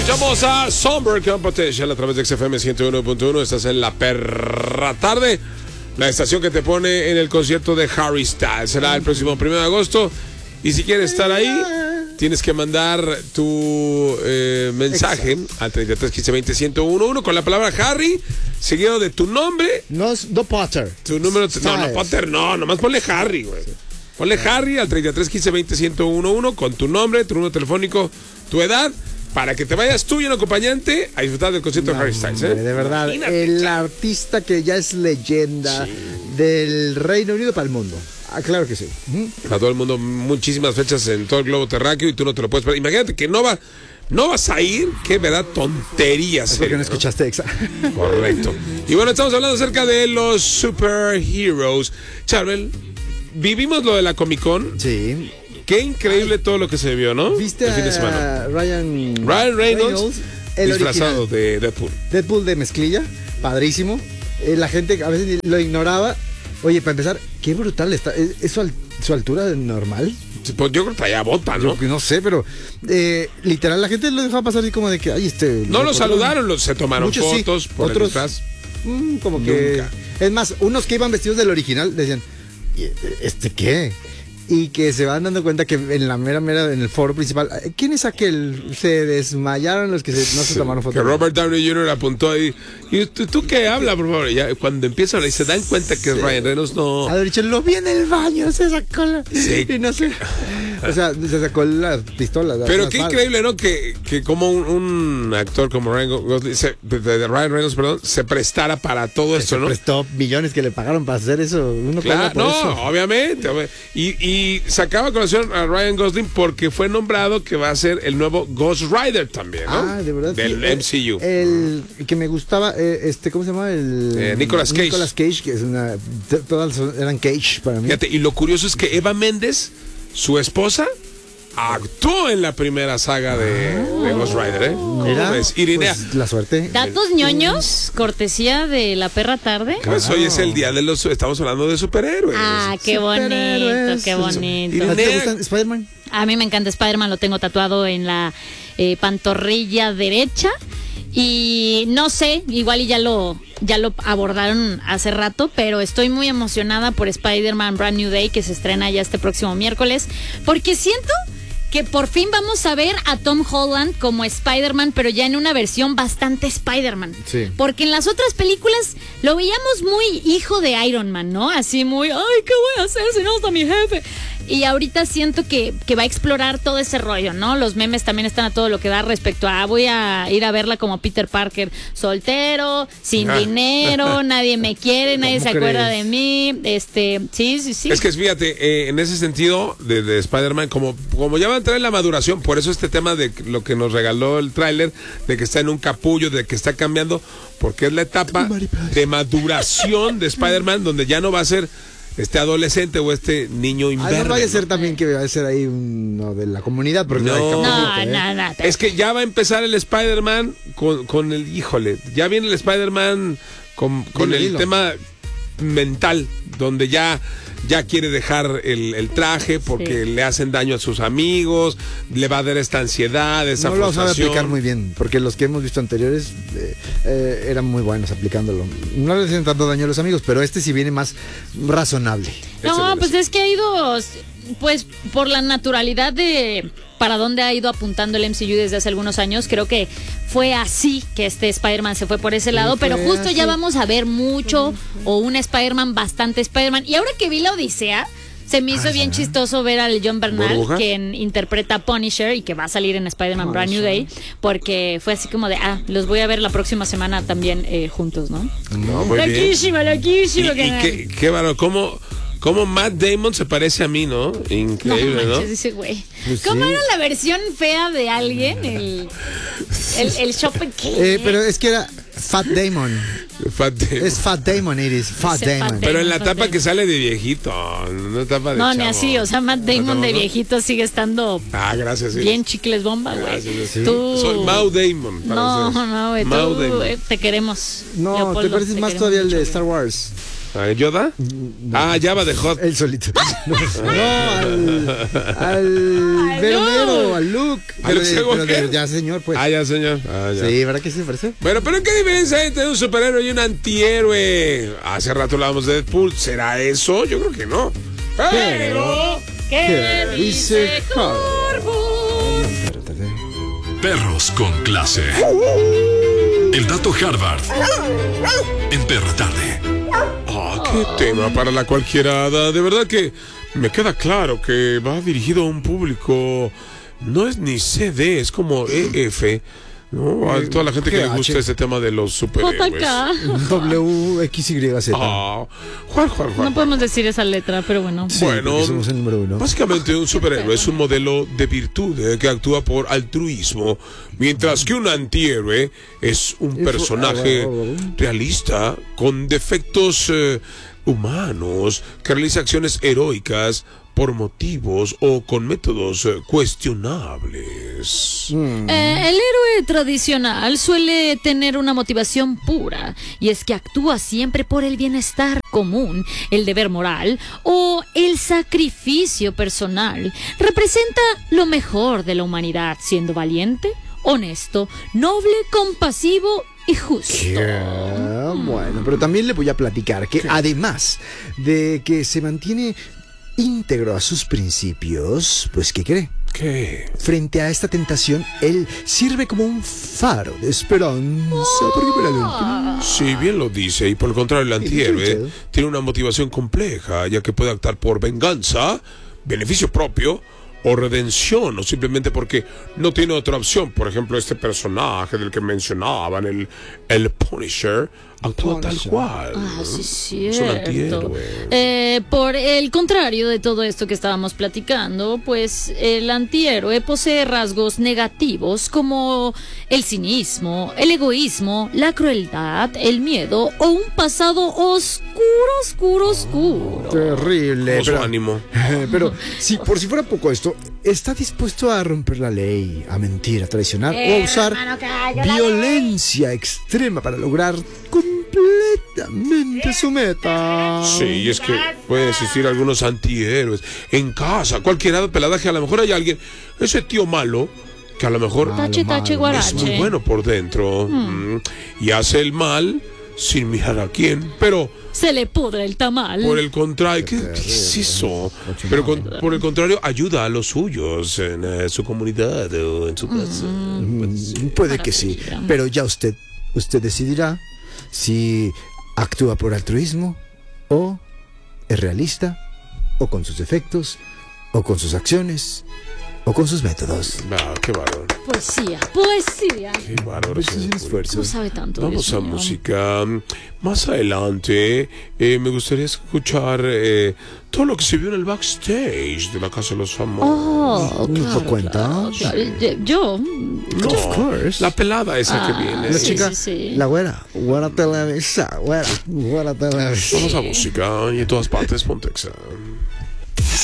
Escuchamos a Somber con Potential a través de XFM 101.1. Estás en la perra tarde, la estación que te pone en el concierto de Harry Styles. Será el próximo 1 de agosto. Y si quieres estar ahí, tienes que mandar tu mensaje al 33 15 20 1011 con la palabra Harry, seguido de tu nombre. No Potter. Tu número. No, Potter, no, nomás ponle Harry, güey. Ponle Harry al 33 15 20 1011 con tu nombre, tu número telefónico, tu edad, para que te vayas tú y un acompañante a disfrutar del concierto de Harry Styles. De verdad, el artista que ya es leyenda del Reino Unido para el mundo. Ah, claro que sí. Para todo el mundo, muchísimas fechas en todo el globo terráqueo y tú no te lo puedes perder. Imagínate que no vas a ir, qué verdad tonterías. Es porque no escuchaste Exa. Correcto. Y bueno, estamos hablando acerca de los superheroes. Charbel, vivimos lo de la Comic Con. Sí. Qué increíble todo lo que se vio, ¿no? ¿Viste el fin de semana? Ryan Reynolds el disfrazado original de Deadpool. Deadpool de mezclilla, padrísimo. La gente a veces lo ignoraba. Oye, para empezar, qué brutal está. ¿Es su altura normal? Pues yo creo que traía bota, ¿no? No sé, pero literal la gente lo dejaba pasar así como de que, ay, No lo saludaron, se tomaron muchos fotos sí, por otros, el disfraz. Como que... Nunca. Es más, unos que iban vestidos del original decían, ¿qué? Y que se van dando cuenta que en la mera, en el foro principal, ¿quién es aquel? Se desmayaron los que no se tomaron fotos. Que Robert Downey Jr. apuntó ahí. ¿Y tú qué habla, por favor? Ya, cuando empiezan y se dan cuenta que es Ryan Reynolds, no. Ha dicho, lo vi en el baño, se sacó la... Sí. Y no sé. O sea, se sacó la pistola. Pero qué increíble, ¿no? Que como un actor como Ryan Reynolds, se prestara para todo esto, ¿no? Se prestó millones que le pagaron para hacer eso. Claro, no, obviamente. Y sacaba a colación a Ryan Gosling porque fue nombrado que va a ser el nuevo Ghost Rider también, ¿no? Ah, de verdad. Del MCU. El que me gustaba, ¿cómo se llama? Nicolas Cage. Nicolas Cage, que es todas eran Cage para mí. Fíjate, y lo curioso es que Eva Méndez, su esposa, actuó en la primera saga de Ghost Rider, ¿eh? ¿Cómo ves? Irinea. Pues, la suerte. Datos ñoños, cortesía de la perra tarde. Pues hoy es el día de estamos hablando de superhéroes. Ah, qué bonito, qué bonito. ¿A ti te gusta Spider-Man? A mí me encanta Spider-Man, lo tengo tatuado en la pantorrilla derecha. Y no sé, igual y ya lo abordaron hace rato, pero estoy muy emocionada por Spider-Man Brand New Day, que se estrena ya este próximo miércoles, porque siento que por fin vamos a ver a Tom Holland como Spider-Man, pero ya en una versión bastante Spider-Man. Sí. Porque en las otras películas lo veíamos muy hijo de Iron Man, ¿no? Así muy, ay, ¿qué voy a hacer si no está mi jefe? Y ahorita siento que va a explorar todo ese rollo, ¿no? Los memes también están a todo lo que da respecto a voy a ir a verla como Peter Parker, soltero, sin dinero, nadie me quiere, nadie se acuerda de mí. Sí. Es que fíjate, en ese sentido de Spider-Man, como ya va a entrar en la maduración, por eso este tema de lo que nos regaló el tráiler, de que está en un capullo, de que está cambiando, porque es la etapa de maduración de Spider-Man, donde ya no va a ser adolescente o niño imberbe. No vaya a ser también que va a ser ahí uno de la comunidad, porque No. Es que ya va a empezar el Spider-Man con el, híjole, ya viene el Spider-Man con el tema mental, donde ya quiere dejar el traje porque le hacen daño a sus amigos, le va a dar esta ansiedad, esa frustración. No lo sabe aplicar muy bien, porque los que hemos visto anteriores eran muy buenos aplicándolo. No le hacen tanto daño a los amigos, pero sí viene más razonable. No, pues es que ha ido, pues por la naturalidad de para dónde ha ido apuntando el MCU desde hace algunos años, creo que fue así que Spider-Man se fue por ese lado, pero justo ya vamos a ver mucho o un Spider-Man bastante Spider-Man. Y ahora que vi la Odisea, se me hizo bien chistoso ver al John Bernal, quien interpreta a Punisher y que va a salir en Spider-Man Brand New Day, porque fue así como de, los voy a ver la próxima semana también juntos, ¿no? No, muy loquísimo. Y qué bueno, ¿cómo Matt Damon se parece a mí, ¿no? Increíble, ¿no? Ese güey. ¿Cómo era la versión fea de alguien? El shopping. Pero es que era Fat Damon. Es Fat Damon, it is Fat Damon. Pero en la etapa que sale de viejito, no etapa de chavo. Ni así, o sea, Matt Damon de viejito sigue estando gracias, sí. Bien chicles bomba, güey. Sí. Soy Mau Damon. No, güey, te queremos. No, Leopoldo, te pareces más todavía el de Star Wars. ¿A Yoda? Ah, Jabba the Hutt. El solito. Al verdadero, al Luke. ¿A Luke Skywalker? Ya, señor, pues. Ah, ya, señor. Ah, ya. Sí, ¿verdad que sí parece? Bueno, pero ¿qué diferencia hay entre un superhéroe y un antihéroe? Hace rato hablábamos de Deadpool. ¿Será eso? Yo creo que no. Pero... ¿Qué dice Corvo? Perros con clase. El dato Harvard. En Perra Tarde. Ah, qué tema para la cualquierada. De verdad que me queda claro que va dirigido a un público. No es ni CD, es como EF. ¿No? A toda la gente que le gusta ese tema de los superhéroes. JK. WXYZ. Ah, Juan. No podemos decir esa letra, pero bueno. Sí, porque somos el número 1. Básicamente un superhéroe es un modelo de virtud que actúa por altruismo, mientras que un antihéroe es un personaje realista con defectos humanos que realiza acciones heroicas por motivos o con métodos cuestionables. El héroe tradicional suele tener una motivación pura, y es que actúa siempre por el bienestar común, el deber moral o el sacrificio personal. Representa lo mejor de la humanidad, siendo valiente, honesto, noble, compasivo y justo. Bueno, pero también le voy a platicar que además de que se mantiene íntegro a sus principios, pues ¿qué cree? ¿Qué? Frente a esta tentación, él sirve como un faro de esperanza. Porque para Sí, bien lo dice, y por el contrario el antihéroe tiene una motivación compleja, ya que puede actuar por venganza, beneficio propio o redención, o simplemente porque no tiene otra opción. Por ejemplo, este personaje del que mencionaban, el Punisher, actúa tal cual. Ah, sí, Es un cierto. antihéroe. Por el contrario de todo esto que estábamos platicando, pues el antihéroe posee rasgos negativos como el cinismo, el egoísmo, la crueldad, el miedo o un pasado oscuro. terrible. Como su ánimo. Pero por si fuera poco esto, ¿está dispuesto a romper la ley, a mentir, a traicionar o a usar violencia extrema para lograr completamente su meta? Sí, y es que pueden existir algunos antihéroes en casa, cualquier peladaje. A lo mejor hay alguien, ese tío malo, que a lo mejor Tache, es muy guarache. bueno por dentro, y hace el mal sin mirar a quién, pero Se le pudre el tamal. por el contrario, ¿qué es eso? Pero por el contrario, ayuda a los suyos en su comunidad o en su casa. Puede que sí, pero ya usted decidirá si actúa por altruismo o es realista, o con sus defectos, o con sus acciones, o con sus métodos. Ah, qué bárbaro. Poesía. Qué bárbaro. Pues es un esfuerzo. No sabe tanto. Vamos Dios a mío. música. Más adelante me gustaría escuchar todo lo que se vio en el backstage de la Casa de los Famosos. Oh, ¿Nos lo cuenta? Yo. No, of course. la pelada esa que viene. La Sí, chica, sí. la güera televisa, güera televisa. Vamos a música y en todas partes Pontexa.